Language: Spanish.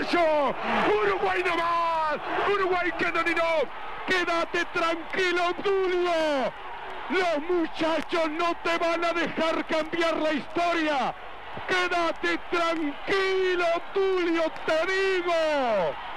uruguayo. Uruguay no más. Uruguay que dominó. Quédate tranquilo, Tulio. Los muchachos no te van a dejar cambiar la historia. Quédate tranquilo, Tulio, te digo.